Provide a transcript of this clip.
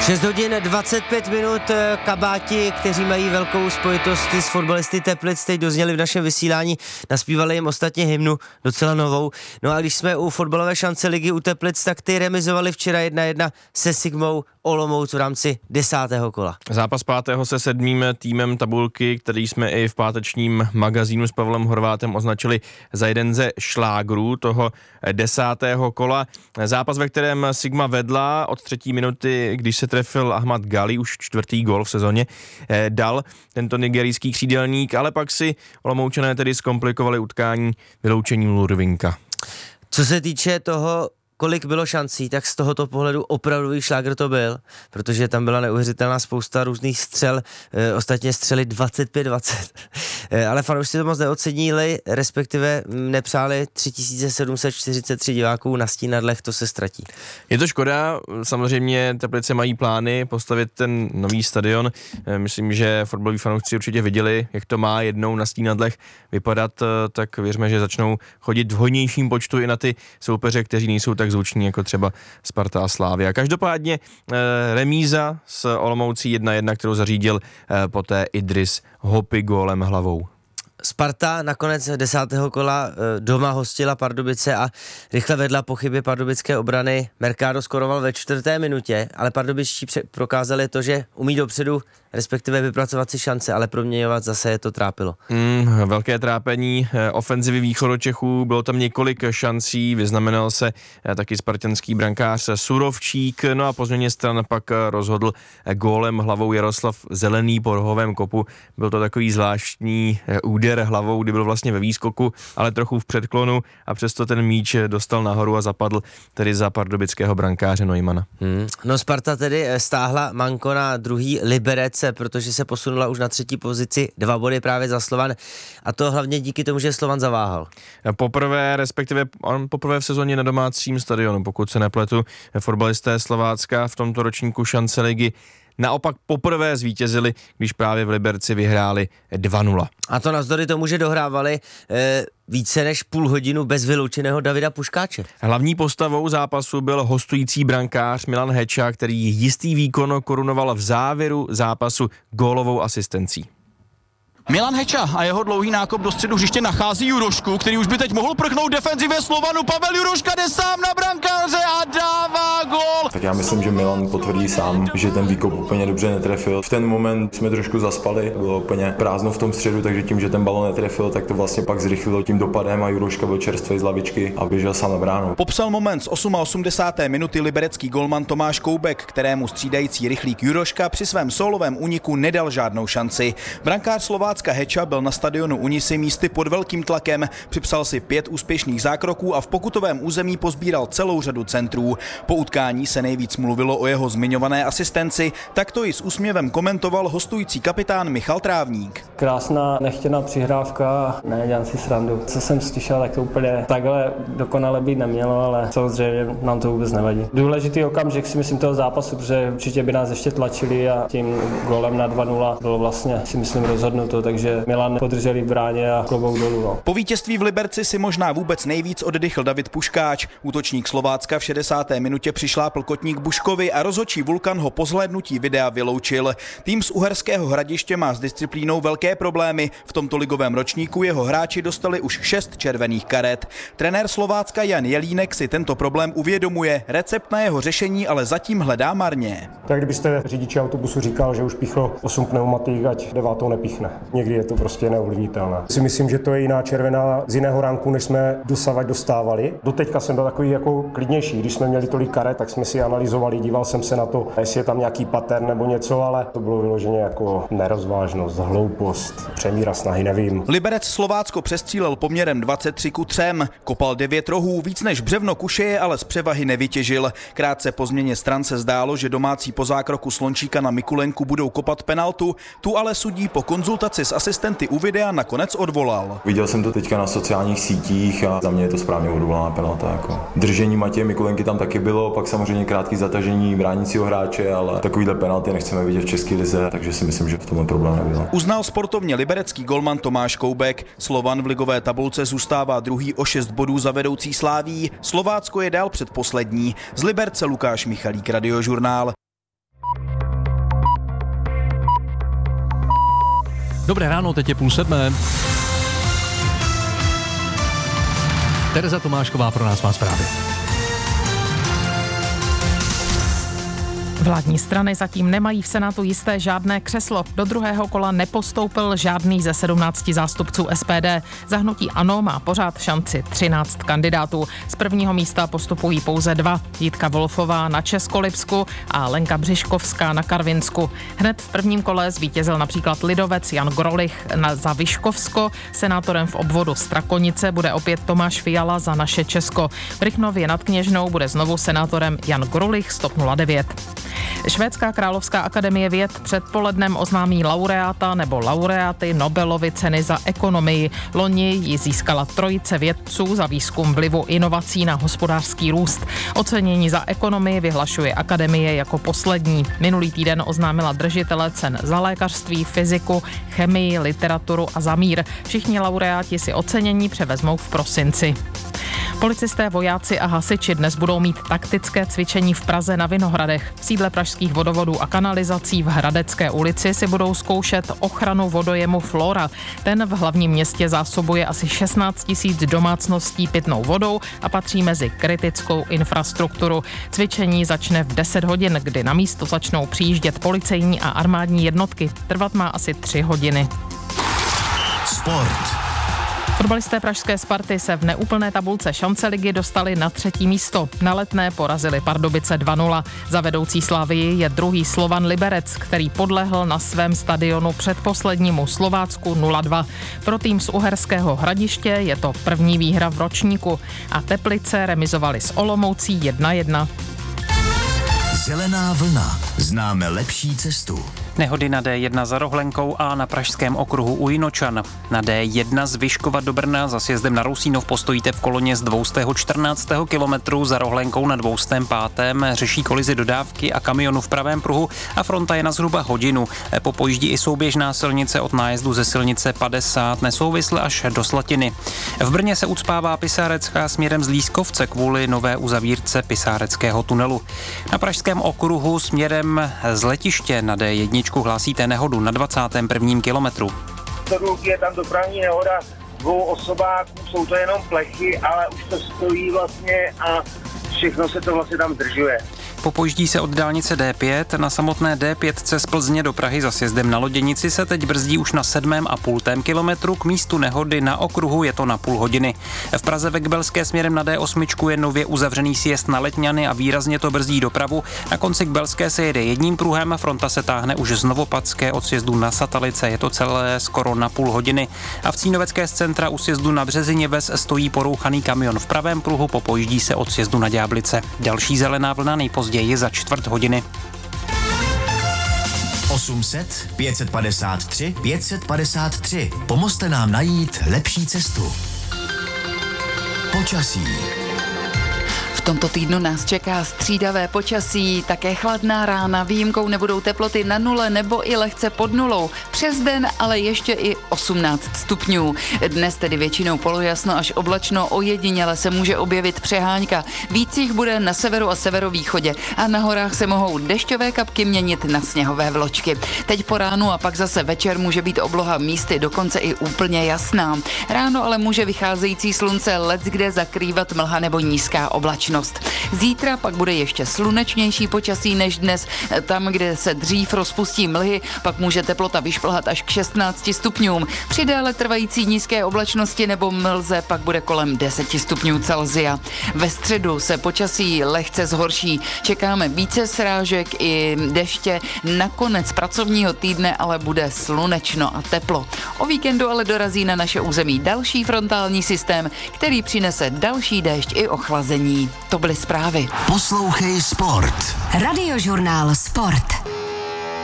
6 hodin 25 minut, kabáti, kteří mají velkou spojitost s fotbalisty Teplic, teď dozněli v našem vysílání, naspívali jim ostatně hymnu, docela novou. No a když jsme u fotbalové šance ligy u Teplic, tak ty remizovali včera 1-1 se Sigmou Olomouc v rámci 10. kola. Zápas 5. se 7. týmem tabulky, který jsme i v pátečním magazínu s Pavlem Horvátem označili za jeden ze šlágrů toho 10. kola. Zápas, ve kterém Sigma vedla od 3. minuty, když se trefil Ahmad Gali, už 4. gól v sezóně, dal tento nigerijský křídelník, ale pak si Olomoučané tedy zkomplikovali utkání vyloučením Lurvinka. Co se týče toho, kolik bylo šancí, tak z tohoto pohledu opravdový šlágr to byl, protože tam byla neuvěřitelná spousta různých střel, ostatně střely 25-20, ale fanoušci to moc neocenili, respektive nepřáli 3743 diváků na Stín nad Lech, to se ztratí. Je to škoda, samozřejmě Teplice mají plány postavit ten nový stadion, myslím, že fotbaloví fanoušci určitě viděli, jak to má jednou na Stín nad Lech vypadat, tak věřme, že začnou chodit v hojnějším počtu i na ty soupeře, kteří nejsou tak zvuční jako třeba Sparta a Slavia. Každopádně remíza s Olomoucí 1-1, kterou zařídil poté Idris Hopi gólem hlavou. Sparta nakonec 10. kola doma hostila Pardubice a rychle vedla po chybě pardubické obrany. Mercado skoroval ve 4. minutě, ale pardubičtí prokázali to, že umí dopředu, respektive vypracovat si šance, ale proměňovat zase je to trápilo. Velké trápení ofenzivy Východočechů, bylo tam několik šancí, vyznamenal se taky spartanský brankář Surovčík, no a po změně stran pak rozhodl gólem hlavou Jaroslav Zelený po rohovém kopu. Byl to takový zvláštní úder hlavou, kdy byl vlastně ve výskoku, ale trochu v předklonu a přesto ten míč dostal nahoru a zapadl tedy za pardubického brankáře Neumana. No Sparta tedy stáhla manko na druhý Liberec, protože se posunula už na 3. pozici, 2 body právě za Slovan a to hlavně díky tomu, že Slovan zaváhal. Poprvé v sezóně na domácím stadionu, pokud se nepletu, fotbalisté Slovácka v tomto ročníku šance ligy naopak poprvé zvítězili, když právě v Liberci vyhráli 2-0. A to navzdory tomu, že dohrávali více než půl hodinu bez vyloučeného Davida Puškáče. Hlavní postavou zápasu byl hostující brankář Milan Heča, který jistý výkon korunoval v závěru zápasu gólovou asistencí. Milan Heča a jeho dlouhý nákop do středu hřiště nachází Jurošku, který už by teď mohl prchnout defenzivě Slovanu. Pavel Juroška jde sám na brankáře a dává gól. Tak já myslím, že Milan potvrdí sám, že ten výkop úplně dobře netrefil. V ten moment jsme trošku zaspali, bylo úplně prázdno v tom středu, takže tím, že ten balon netrefil, tak to vlastně pak zrychlilo tím dopadem a Juroška byl čerstvý z lavičky a běžel sám na bránu. Popsal moment z 88. minuty liberecký golman Tomáš Koubek, kterému střídající rychlík Juroška při svém sólovém úniku nedal žádnou šanci. Brankář Slovácka Heča byl na stadionu Unisy místy pod velkým tlakem, připsal si 5 úspěšných zákroků a v pokutovém území pozbíral celou řadu centrů. Po utkání se nejvíc mluvilo o jeho zmiňované asistenci, tak to i s úsměvem komentoval hostující kapitán Michal Trávník. Krásná nechtěná přihrávka, ne, dělám si srandu. Co jsem slyšel, tak to úplně takhle dokonale být nemělo, ale samozřejmě nám to vůbec nevadí. Důležitý okamžik si myslím toho zápasu, protože určitě by nás ještě tlačili a tím gólem na 2-0 bylo vlastně si myslím rozhodnuto, takže Milan podrželi v bráně a klobouk dolů. No. Po vítězství v Liberci si možná vůbec nejvíc oddychl David Puškáč. Útočník Slovácka v 60. minutě přišlápl kotník Buškovi a rozhodčí Vulkan ho po zhlédnutí videa vyloučil. Tým z Uherského Hradiště má s disciplínou velké problémy. V tomto ligovém ročníku jeho hráči dostali už 6 červených karet. Trenér Slovácka Jan Jelínek si tento problém uvědomuje. Recept na jeho řešení ale zatím hledá marně. Tak kdybyste řidiči autobusu říkal, že už píchlo 8 pneumatik, ať 9. nepíchne. Někdy je to prostě neovlivnitelné. Si myslím, že to je jiná červená z jiného ranku, než jsme dosavať dostávali. Doteďka jsem byl takový jako klidnější. Když jsme měli tolik karet, tak jsme si analyzovali, díval jsem se na to, jestli je tam nějaký pattern nebo něco, ale to bylo vyloženě jako nerozvážnost, hloupost, přemíra snahy, nevím. Liberec Slovácko přestřílel poměrem 23-3, kopal 9 rohů, víc než břevno kušeje, ale z převahy nevytěžil. Krátce po změně stran se zdálo, že domácí po zákroku Slončíka na Mikulenku budou kopat penaltu, tu ale sudí po konzultaci s asistenty u videa nakonec odvolal. Viděl jsem to teďka na sociálních sítích a za mě je to správně odvolaná penalta. Jako. Držení Matěje Mikulenky tam taky bylo, pak samozřejmě krátký zatažení bránícího hráče, ale takovýhle penalty nechceme vidět v české lize, takže si myslím, že v tomhle problém nebyl. Uznal sportovně liberecký golman Tomáš Koubek. Slovan v ligové tabulce zůstává druhý o 6 bodů za vedoucí Slavií. Slovácko je dál předposlední. Z Liberce Lukáš Michalík, Radiožurnál. Dobré ráno, teď je 6:30. Tereza Tomášková pro nás má zprávy. Vládní strany zatím nemají v Senátu jisté žádné křeslo. Do druhého kola nepostoupil žádný ze 17 zástupců SPD. Za hnutí ANO má pořád šanci 13 kandidátů. Z prvního místa postupují pouze 2. Jitka Wolfová na Českolipsku a Lenka Břiškovská na Karvinsku. Hned v prvním kole zvítězil například lidovec Jan Grolich za Vyškovsko. Senátorem v obvodu Strakonice bude opět Tomáš Fiala za Naše Česko. V Rychnově nad Kněžnou bude znovu senátorem Jan Grolich z TOP 09. Švédská královská akademie věd předpolednem oznámí laureáta nebo laureáty Nobelovy ceny za ekonomii. Loni ji získala trojice vědců za výzkum vlivu inovací na hospodářský růst. Ocenění za ekonomii vyhlašuje akademie jako poslední. Minulý týden oznámila držitele cen za lékařství, fyziku, chemii, literaturu a za mír. Všichni laureáti si ocenění převezmou v prosinci. Policisté, vojáci a hasiči dnes budou mít taktické cvičení v Praze na Vinohradech. V sídle pražských vodovodů a kanalizací v Hradecké ulici si budou zkoušet ochranu vodojemu Flora. Ten v hlavním městě zásobuje asi 16 000 domácností pitnou vodou a patří mezi kritickou infrastrukturu. Cvičení začne v 10 hodin, kdy na místo začnou přijíždět policejní a armádní jednotky. Trvat má asi 3 hodiny. Sport. Fotbalisté pražské Sparty se v neúplné tabulce šanceligy dostali na 3. místo. Na Letné porazili Pardubice 2-0. Za vedoucí Slavii je druhý Slovan Liberec, který podlehl na svém stadionu předposlednímu Slovácku 0-2. Pro tým z Uherského Hradiště je to první výhra v ročníku a Teplice remizovali s Olomoucí 1-1. Zelená vlna. Známe lepší cestu. Nehody na D1 za Rohlenkou a na pražském okruhu u Jinočan. Na D1 z Vyškova do Brna za sjezdem na Rousínov postojíte v koloně z 214. kilometru, za Rohlenkou na 205. Řeší kolizi dodávky a kamionu v pravém pruhu a fronta je na zhruba hodinu. Popojíždí i souběžná silnice od nájezdu ze silnice 50 nesouvisle až do Slatiny. V Brně se ucpává Pisárecká směrem z Lískovce kvůli nové uzavírce Pisáreckého tunelu. Na pražském okruhu směrem z letiště na D1 hlásíte nehodu na 21. kilometru. Je tam dopravní nehoda 2 osobáků, jsou to jenom plechy, ale už to stojí vlastně a všechno se to vlastně tam zdržuje. Popojíždí se od dálnice D5, na samotné D5 z Plzně do Prahy za sjezdem na Loděnici se teď brzdí už na 7,5 kilometru, k místu nehody na okruhu je to na půl hodiny. V Praze ve Kbelské směrem na D8 je nově uzavřený sjezd na Letňany a výrazně to brzdí dopravu. Na konci Kbelské se jede jedním pruhem, fronta se táhne už z Novopadské od sjezdu na Satalice, je to celé skoro na půl hodiny. A v Cínovecké z centra u sjezdu na Březině Ves stojí porouchaný kamion v pravém pruhu, popojíždí se od sjezdu na Ďáblice. Další zelená vlna nejpozději je za 1/4 hodiny. 800 553 553. Pomozte nám najít lepší cestu. Počasí. V tomto týdnu nás čeká střídavé počasí, také chladná rána, výjimkou nebudou teploty na 0 nebo i lehce pod 0. Přes den ale ještě i 18 stupňů. Dnes tedy většinou polojasno až oblačno, ojediněle se může objevit přehánka. Víc jich bude na severu a severovýchodě a na horách se mohou dešťové kapky měnit na sněhové vločky. Teď po ránu a pak zase večer může být obloha místy dokonce i úplně jasná. Ráno ale může vycházející slunce leckde zakrývat mlha nebo nízká oblačnost. Zítra pak bude ještě slunečnější počasí než dnes. Tam, kde se dřív rozpustí mlhy, pak může teplota vyšplhat až k 16 stupňům. Při déle trvající nízké oblačnosti nebo mlze pak bude kolem 10 stupňů Celsia. Ve středu se počasí lehce zhorší. Čekáme více srážek i deště. Na konec pracovního týdne ale bude slunečno a teplo. O víkendu ale dorazí na naše území další frontální systém, který přinese další déšť i ochlazení. To byly zprávy. Poslouchej Sport. Radiožurnál Sport.